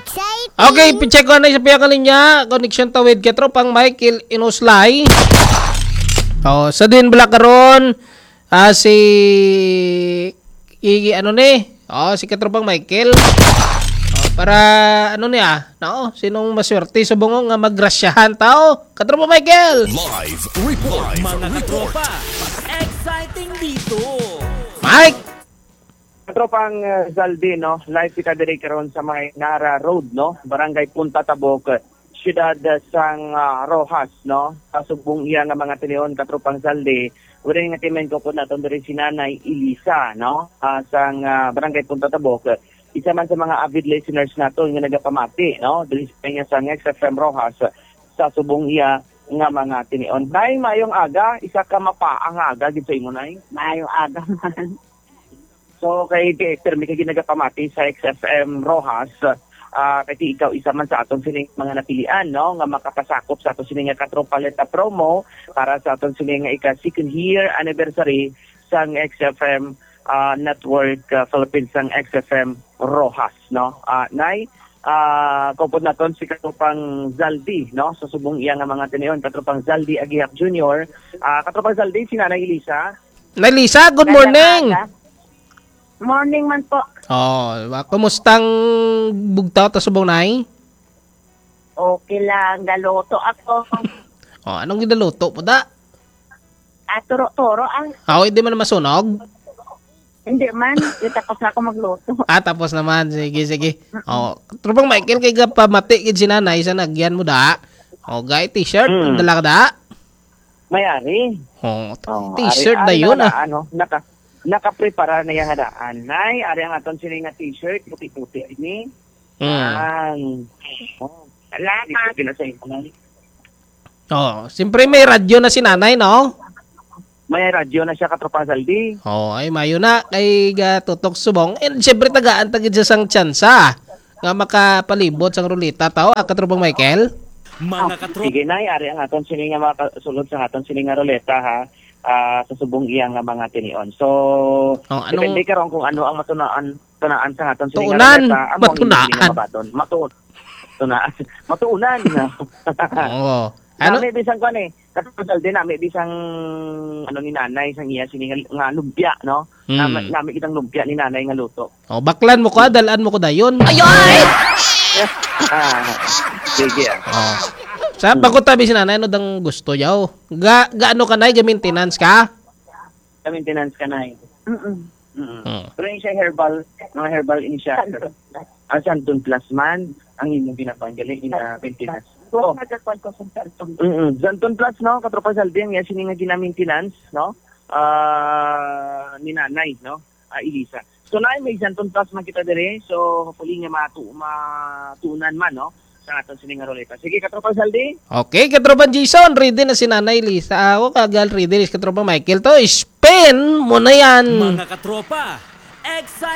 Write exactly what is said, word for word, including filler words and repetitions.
Okay, picheck ko na sa piya kalinya. Connection tawid katropang Michael Inuslay. Oh, sa din bala karon ah, si Igi ano ni? Oh, si katropang Michael. Oh, para ano niya? No, sinong maswerte sa bungo nga magrasyahan tao? Katropang Michael. Live report. Mga katropa, exciting dito. Mike. Katropang uh, Zaldi, no? Live kita diri karon sa may Nara Road, no? Barangay Punta Tabok, siyudad uh, sang uh, Rojas, no? Kasubong iya nga mga tinion katropang Zaldi. Uri nga timen ko po naton diri si Nanay Elisa, no? Uh, sang uh, Barangay Punta Tabok. Isa man sa mga avid listeners nato nga nagapamati, no? Diri sa kanya sang X F M Rojas sa subong iya nga mga tinion. Nay, mayong aga, isa ka mapaang aga gid sa imo, nay. Mayong aga man. So kay Director may ginagapamati sa X F M Rojas, uh, kay ikaw isa man sa aton sining mga napilian, no, nga makapasakop sa aton sining nga katropaleta promo para sa aton sining nga ika second year anniversary sang X F M uh, Network uh, Philippines sang X F M Rojas, no. Uh, nay uh, kupod naton si katropang Zaldi, no, sa subong iya nga mga tinion katropang Zaldi Aguiac Junior Uh, katropang Zaldi si Nanay Elisa. Nay Lisa, good morning. Morning man po. Oh, kumustang bugtaw ta subong nay? Okay lang, galoto ako. Oh, anong gidaluto po da? At turo-turo ang Oh, hindi man masunog. hindi man. Di tapos na ako magluto. Ah, tapos naman. Sige, sige. Oh, tropang Michael, kay ka pamati kid si nanay sa nagyan mo da. Oh, gay t-shirt. Mm. Dala ka da? Mayari. Oh, Oh, t-shirt na ari- ari yun na ah. Ano, naka naka-prepare na yung hadaan. Nay, ari ang aton sila nga t-shirt, puti-puti ini. Mm. Ang oh, Salamat. dito sa imo, nay. Oh, siyempre may radyo na si nanay, no? May radyo na siya katropa Zaldi. Oh, ay mayo na kay ga tutok subong. And siyempre tagaan tagid sa sang tsansa nga makapalibot sang rulita tao ah, katropang Michael. Mga katropa, Sige, nay, ari ang aton sila nga makasulod sa aton sila nga ruleta, ha. Ah, sa subong iya nga mga tinion. So, Oh, anong- depende karon kung ano ang matunaan tunaan sa aton sila nga Tuunan, ruleta. Amo ang matunaan. hindi nga mabaton. Matuon. Tunaan. Matuunan. Oo. Ano? Ano? May bisang ko eh. Katapos din na, may bisang ano ni nanay, isang iya, sini nga, nga lumpia, no? Hmm. Nami, nami kitang lumpia ni nanay nga luto. Oh, baklan mo ko, dalaan mo ko dayon. Ah, sige. Oh. Sa pagkutabi si nanay, ano dang gusto yaw? Ga, gaano ka na, ga-maintenance ka? Sa maintenance ka na eh. Mm-mm. Mm-mm. Hmm. Pero yung siya herbal, mga herbal ini siya. Ang Santon Plus man, ang inyong pinapanggaling, ina maintenance. Huwag Oh. nagkakuan ko sa cellphone. Mm-mm. Zanton Plus, no? Katropa Saldi, ang sini nga gina-maintenance, no? Ah, ni nanay, no? Ah, Elisa. So, na may Zanton Plus man kita dire. So, hopefully nga matu matuunan man, no? Sa aton sini nga roleta. Sige, Katropa Saldi. Okay, katropan Jason, ready na si nanay Lisa. Ako kagal, ready na si katropan Michael to. Spin mo na yan. mga katropa, exciting